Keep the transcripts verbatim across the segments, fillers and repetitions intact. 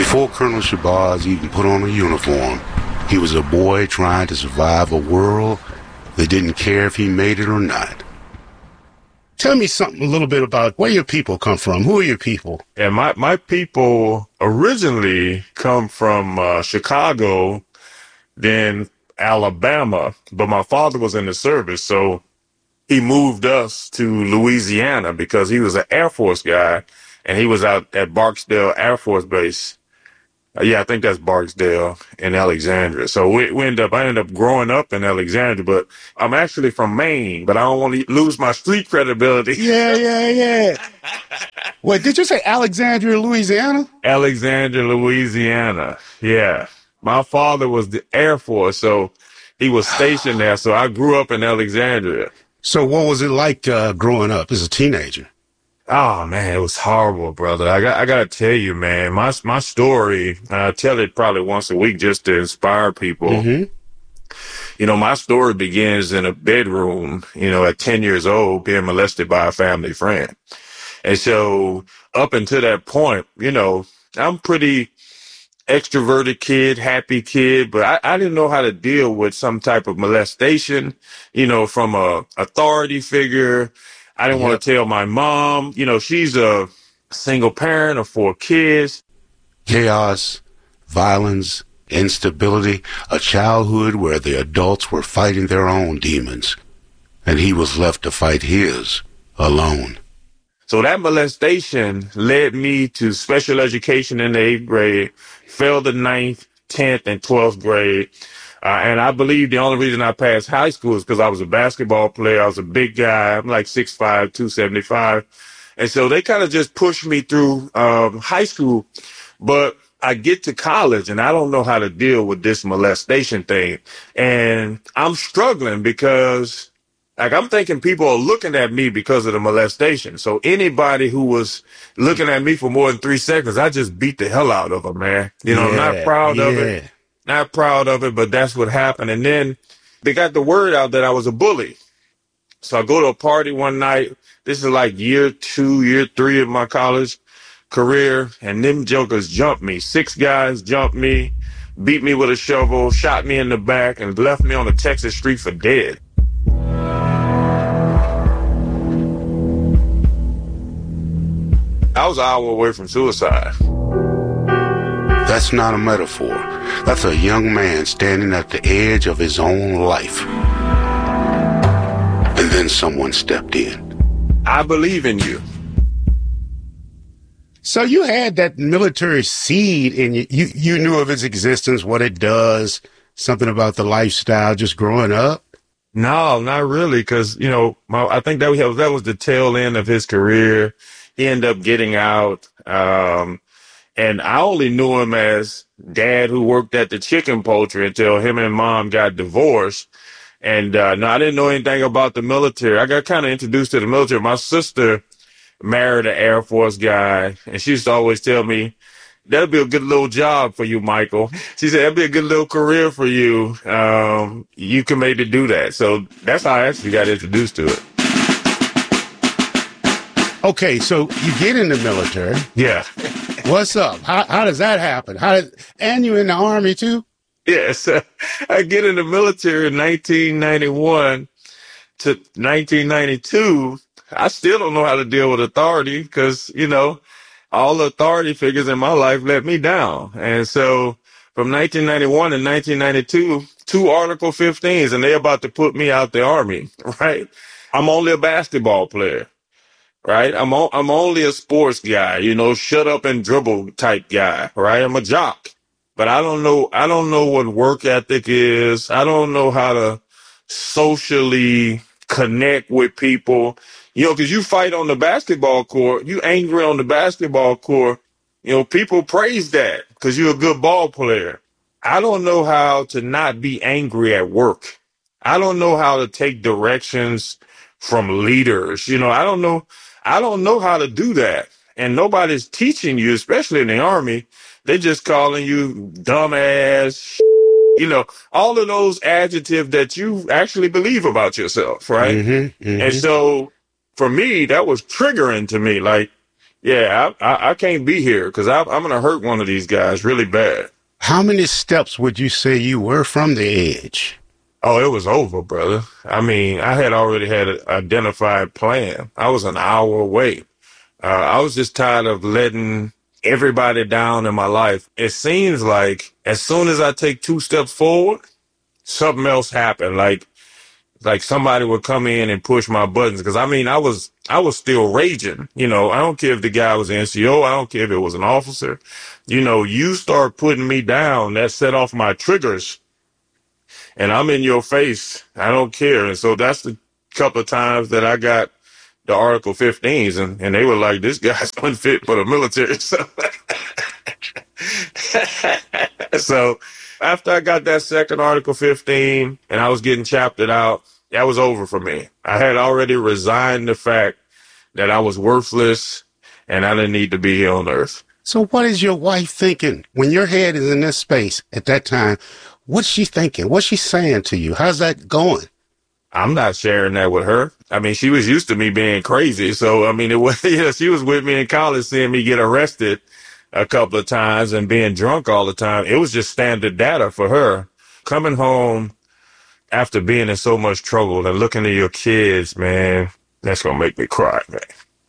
Before Colonel Shabazz even put on a uniform, he was a boy trying to survive a world that didn't care if he made it or not. Tell me something a little bit about where your people come from. Who are your people? Yeah, my, my people originally come from uh, Chicago, then Alabama, but my father was in the service, so he moved us to Louisiana because he was an Air Force guy, and he was out at Barksdale Air Force Base. Uh, yeah, I think that's Barksdale in Alexandria. So we, we ended up, I ended up growing up in Alexandria, but I'm actually from Maine, but I don't want to lose my street credibility. Yeah, yeah, yeah. Wait, did you say Alexandria, Louisiana? Alexandria, Louisiana. Yeah. My father was the Air Force, so he was stationed there. So I grew up in Alexandria. So what was it like uh, growing up as a teenager? Oh, man, it was horrible, brother. I got I got to tell you, man, my my story, I tell it probably once a week just to inspire people. Mm-hmm. You know, my story begins in a bedroom, you know, at ten years old, being molested by a family friend. And so up until that point, you know, I'm pretty extroverted kid, happy kid, but I, I didn't know how to deal with some type of molestation, you know, from a authority figure. I didn't yep. want to tell my mom, you know, she's a single parent of four kids. Chaos, violence, instability, a childhood where the adults were fighting their own demons, and he was left to fight his alone. So that molestation led me to special education in the eighth grade, failed the ninth, tenth, and twelfth grade. Uh, and I believe the only reason I passed high school is because I was a basketball player. I was a big guy. I'm like six five, two seventy-five. And so they kind of just pushed me through um, high school. But I get to college and I don't know how to deal with this molestation thing. And I'm struggling because, like, I'm thinking people are looking at me because of the molestation. So anybody who was looking at me for more than three seconds, I just beat the hell out of them, man. You know, yeah, I'm not proud yeah. of it. Not proud of it, but that's what happened. And then they got the word out that I was a bully. So I go to a party one night. This is like year two, year three of my college career. And them jokers jumped me. Six guys jumped me, beat me with a shovel, shot me in the back, and left me on a Texas street for dead. I was an hour away from suicide. That's not a metaphor. That's a young man standing at the edge of his own life. And then someone stepped in. I believe in you. So you had that military seed in you. You, you knew of its existence, what it does, something about the lifestyle just growing up? No, not really, because, you know, my, I think that, we have, that was the tail end of his career. He ended up getting out. Um, And I only knew him as dad who worked at the chicken poultry until him and mom got divorced. And uh, no, I didn't know anything about the military. I got kind of introduced to the military. My sister married an Air Force guy, and she used to always tell me, that'll be a good little job for you, Michael. She said, that'll be a good little career for you. Um, you can maybe do that. So that's how I actually got introduced to it. Okay, so you get in the military. Yeah. What's up? How how does that happen? How did, and you in the Army too? Yes, uh, I get in the military in nineteen ninety-one to nineteen ninety-two. I still don't know how to deal with authority because, you know, all the authority figures in my life let me down. And so from nineteen ninety-one to nineteen ninety-two, two Article fifteens, and they're about to put me out the Army, right? I'm only a basketball player. Right. I'm o- I'm only a sports guy, you know, shut up and dribble type guy. Right. I'm a jock, but I don't know. I don't know what work ethic is. I don't know how to socially connect with people, you know, because you fight on the basketball court. You angry on the basketball court. You know, people praise that because you're a good ball player. I don't know how to not be angry at work. I don't know how to take directions from leaders. You know, I don't know. I don't know how to do that. And nobody's teaching you, especially in the Army. They're just calling you dumbass, you know, all of those adjectives that you actually believe about yourself, right? Mm-hmm, mm-hmm. And so for me, that was triggering to me. Like, Yeah, I, I, I can't be here because I'm going to hurt one of these guys really bad. How many steps would you say you were from the edge? Oh, it was over, brother. I mean, I had already had an identified plan. I was an hour away. Uh, I was just tired of letting everybody down in my life. It seems like as soon as I take two steps forward, something else happened. Like, like somebody would come in and push my buttons. Cause I mean, I was, I was still raging. You know, I don't care if the guy was N C O. I don't care if it was an officer. You know, you start putting me down, that set off my triggers and I'm in your face. I don't care. And so that's the couple of times that I got the Article fifteens and, and they were like, this guy's unfit for the military. So, so after I got that second Article fifteen and I was getting chaptered out, that was over for me. I had already resigned the fact that I was worthless and I didn't need to be here on earth. So what is your wife thinking when your head is in this space at that time? What's she thinking? What's she saying to you? How's that going? I'm not sharing that with her. I mean, she was used to me being crazy. So, I mean, it was, yeah, she was with me in college seeing me get arrested a couple of times and being drunk all the time. It was just standard data for her. Coming home after being in so much trouble and looking at your kids, man, that's going to make me cry, man.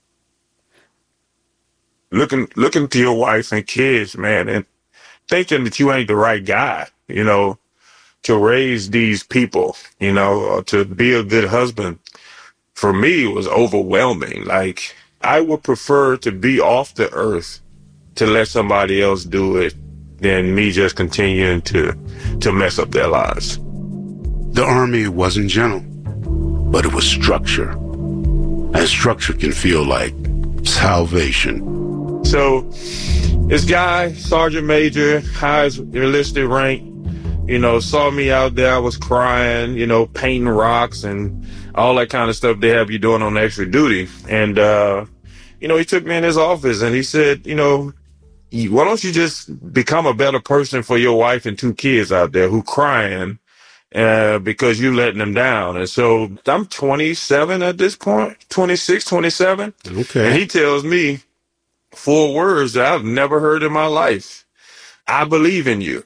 Looking, looking to your wife and kids, man, and thinking that you ain't the right guy, you know, to raise these people, you know, or to be a good husband, for me, it was overwhelming. Like, I would prefer to be off the earth to let somebody else do it than me just continuing to, to mess up their lives. The Army wasn't gentle, but it was structure. And structure can feel like salvation. So this guy, Sergeant Major, highest enlisted rank, you know, saw me out there. I was crying, you know, painting rocks and all that kind of stuff they have you doing on extra duty. And, uh, you know, he took me in his office and he said, you know, why don't you just become a better person for your wife and two kids out there who crying uh, because you letting them down. And so I'm twenty-seven at this point, twenty-six, twenty-seven. Okay. And he tells me four words that I've never heard in my life. I believe in you.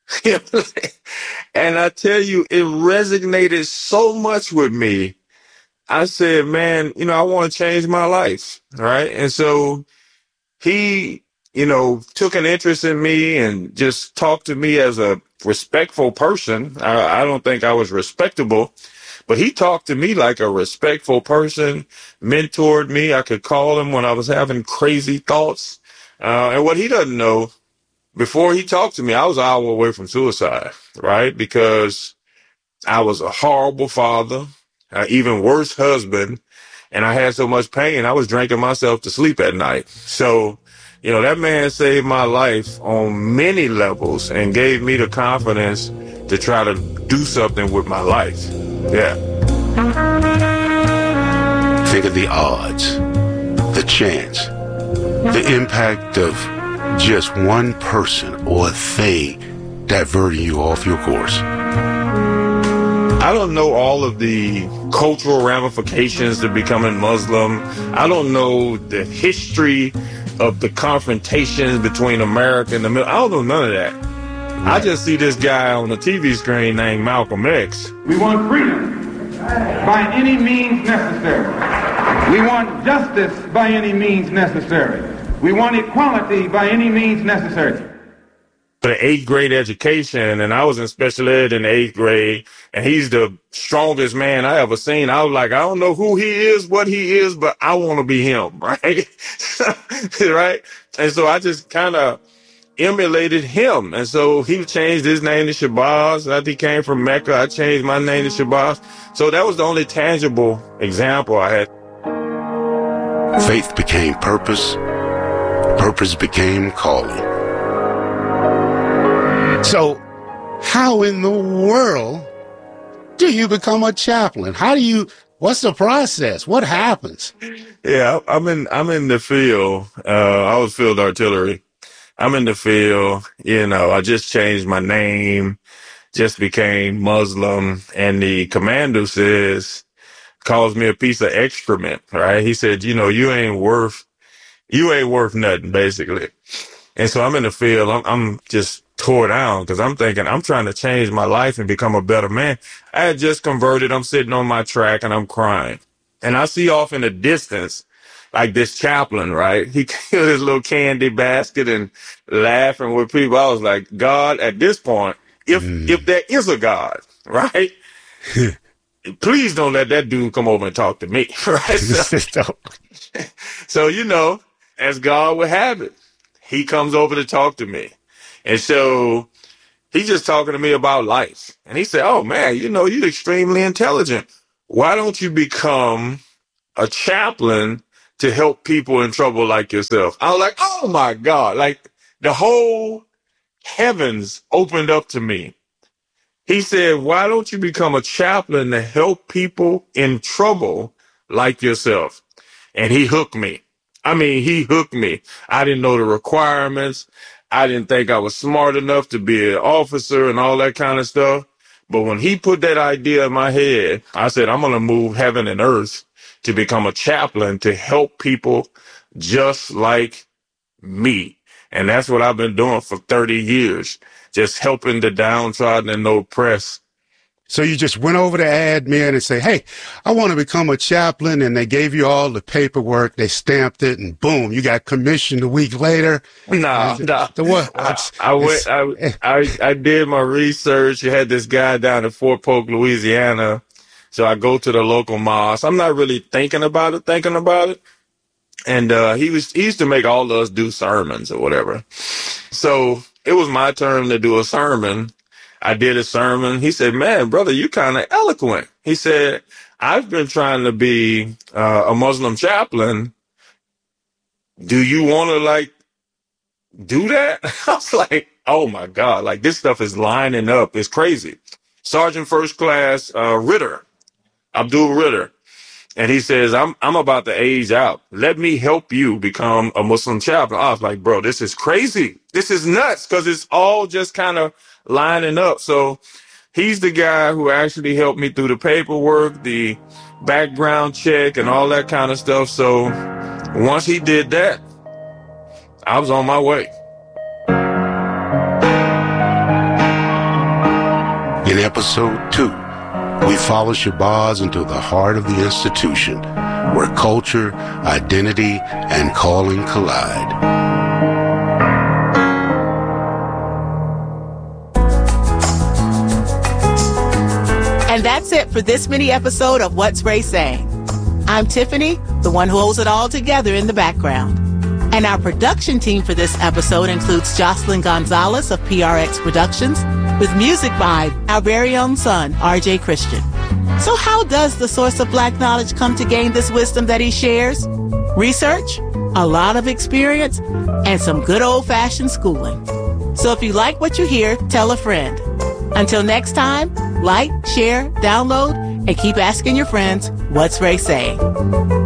And I tell you, it resonated so much with me. I said, man, you know, I want to change my life. Right. And so he, you know, took an interest in me and just talked to me as a respectful person. I, I don't think I was respectable, but he talked to me like a respectful person, mentored me. I could call him when I was having crazy thoughts. Uh, and what he doesn't know, before he talked to me, I was an hour away from suicide, right? Because I was a horrible father, uh, even worse husband, and I had so much pain, I was drinking myself to sleep at night. So, you know, that man saved my life on many levels and gave me the confidence to try to do something with my life. Yeah. Think of the odds, the chance, the impact of just one person or thing diverting you off your course. I don't know all of the cultural ramifications to becoming Muslim. I don't know the history of the confrontations between America and the Middle. I don't know none of that. Right. I just see this guy on the T V screen named Malcolm X. We want freedom by any means necessary. We want justice by any means necessary. We want equality by any means necessary. The eighth grade education, and I was in special ed in the eighth grade, and he's the strongest man I ever seen. I was like, I don't know who he is, what he is, but I want to be him, right? Right? And so I just kind of emulated him. And so he changed his name to Shabazz. After he came from Mecca, I changed my name to Shabazz. So that was the only tangible example I had. Faith became purpose. Purpose became calling. So how in the world do you become a chaplain? How do you, what's the process? What happens? Yeah, I'm in, I'm in the field. Uh, I was field artillery. I'm in the field. You know, I just changed my name, just became Muslim. And the commander says, calls me a piece of excrement, right? He said, you know, you ain't worth you ain't worth nothing, basically. And so I'm in the field. I'm, I'm just tore down because I'm thinking I'm trying to change my life and become a better man. I had just converted. I'm sitting on my track and I'm crying. And I see off in the distance, like this chaplain, right? He killed his little candy basket and laughing with people. I was like, God, at this point, if mm. if there is a God, right? Please don't let that dude come over and talk to me, right? So, so, you know, as God would have it, he comes over to talk to me. And so he's just talking to me about life. And he said, oh, man, you know, you're extremely intelligent. Why don't you become a chaplain to help people in trouble like yourself? I was like, oh, my God, like the whole heavens opened up to me. He said, why don't you become a chaplain to help people in trouble like yourself? And he hooked me. I mean, he hooked me. I didn't know the requirements. I didn't think I was smart enough to be an officer and all that kind of stuff. But when he put that idea in my head, I said, I'm going to move heaven and earth to become a chaplain to help people just like me. And that's what I've been doing for thirty years, just helping the downtrodden and the oppressed. So you just went over to admin and say, hey, I want to become a chaplain. And they gave you all the paperwork. They stamped it and boom, you got commissioned a week later. Nah, nah. The what? I, I went, I, I, I did my research. You had this guy down in Fort Polk, Louisiana. So I go to the local mosque. I'm not really thinking about it, thinking about it. And, uh, he was, he used to make all of us do sermons or whatever. So it was my turn to do a sermon. I did a sermon. He said, man, brother, you kind of eloquent. He said, I've been trying to be uh, a Muslim chaplain. Do you want to, like, do that? I was like, oh, my God, like, this stuff is lining up. It's crazy. Sergeant First Class uh, Ritter, Abdul Ritter. And he says, I'm I'm about to age out. Let me help you become a Muslim chaplain. I was like, bro, this is crazy. This is nuts because it's all just kind of lining up. So he's the guy who actually helped me through the paperwork, the background check and all that kind of stuff. So once he did that, I was on my way. In episode two, we follow Shabazz into the heart of the institution, where culture, identity, and calling collide. And that's it for this mini episode of What's Ray Saying? I'm Tiffany, the one who holds it all together in the background. And our production team for this episode includes Jocelyn Gonzalez of P R X Productions, with music by our very own son, R J Christian. So how does the source of black knowledge come to gain this wisdom that he shares? Research, a lot of experience, and some good old-fashioned schooling. So if you like what you hear, tell a friend. Until next time, like, share, download, and keep asking your friends, what's Ray saying?